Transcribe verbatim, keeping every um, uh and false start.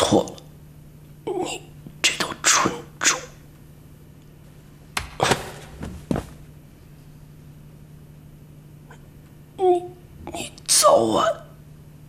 错了，你这头蠢猪，你你早晚